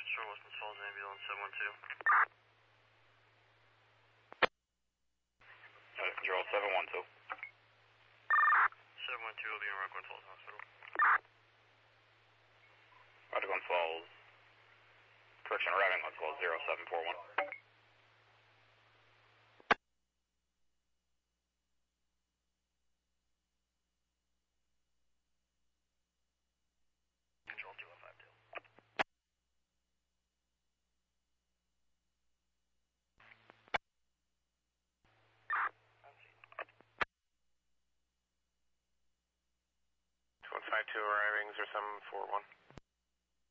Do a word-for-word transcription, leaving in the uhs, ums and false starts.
Short Western Falls Ambulance seven one two. Uh, control seven one two. seven one two will be in Rockland Falls Hospital. Rockland Falls. Correction, arriving on Falls zero seven four one. Control two one five two. two one five two arriving, zero seven four one.